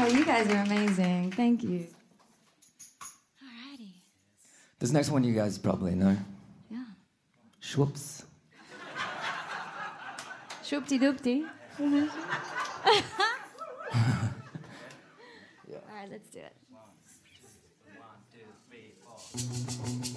Oh, you guys are amazing. Thank you. Alrighty. This next one you guys probably know. Yeah. Schwupps. Shoopty-doopty. All right, let's do it. 1, 2, 3, 4.